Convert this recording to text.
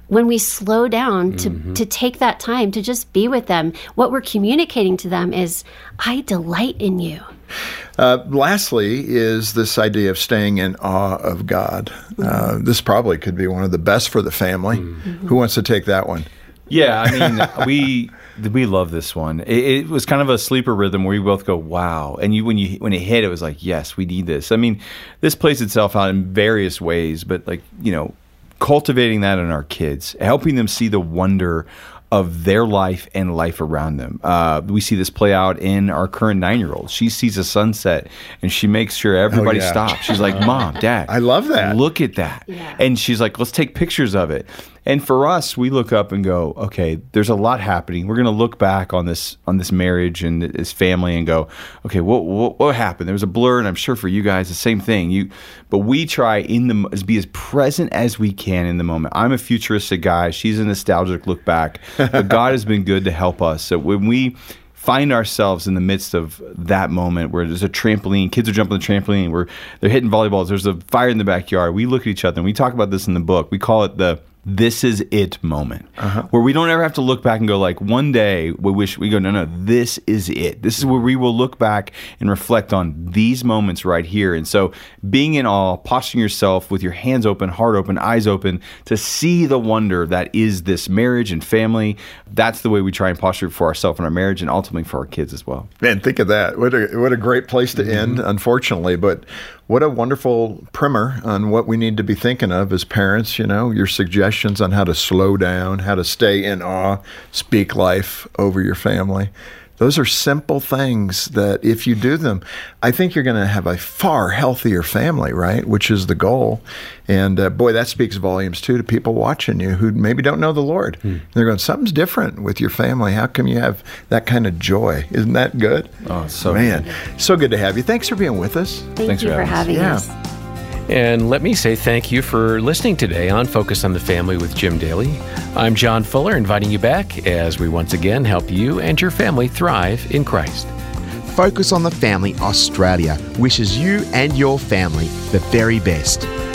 when we slow down to take that time to just be with them, what we're communicating to them is, I delight in you. Lastly is this idea of staying in awe of God. This probably could be one of the best for the family. Who wants to take that one? Yeah, I mean, we love this one. It was kind of a sleeper rhythm where we both go, wow. And when it hit, it was like, yes, we need this. I mean, this plays itself out in various ways, but cultivating that in our kids, helping them see the wonder of their life and life around them. We see this play out in our current 9-year-old. She sees a sunset and she makes sure everybody stops. She's like, Mom, Dad, I love that. Look at that. Yeah. And she's like, let's take pictures of it. And for us, we look up and go, okay, there's a lot happening. We're going to look back on this marriage and this family and go, okay, what happened? There was a blur, and I'm sure for you guys the same thing. But we try to be as present as we can in the moment. I'm a futuristic guy. She's a nostalgic look back. But God has been good to help us. So when we find ourselves in the midst of that moment where there's a trampoline, kids are jumping the trampoline, they're hitting volleyballs, there's a fire in the backyard, we look at each other, and we talk about this in the book. We call it the this is it moment, where we don't ever have to look back and go like, one day we go, no, this is it. This is where we will look back and reflect on these moments right here. And so being in awe, posturing yourself with your hands open, heart open, eyes open to see the wonder that is this marriage and family. That's the way we try and posture for ourselves and our marriage, and ultimately for our kids as well. Man, think of that. What a great place to end, unfortunately. But what a wonderful primer on what we need to be thinking of as parents, your suggestions on how to slow down, how to stay in awe, speak life over your family. Those are simple things that if you do them, I think you're going to have a far healthier family, right? Which is the goal. And boy, that speaks volumes too to people watching you who maybe don't know the Lord. They're going, something's different with your family. How come you have that kind of joy? Isn't that good? Oh, so man, so good to have you. Thanks for being with us. Thanks you for having us. And let me say thank you for listening today on Focus on the Family with Jim Daly. I'm John Fuller, inviting you back as we once again help you and your family thrive in Christ. Focus on the Family Australia wishes you and your family the very best.